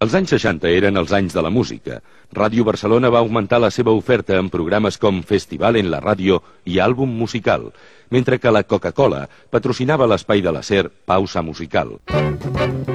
Els anys 60 eren els anys de la música. Ràdio Barcelona va augmentar la seva oferta en programes com Festival en la Ràdio i Àlbum Musical, mentre que la Coca-Cola patrocinava l'espai de la SER Pausa Musical.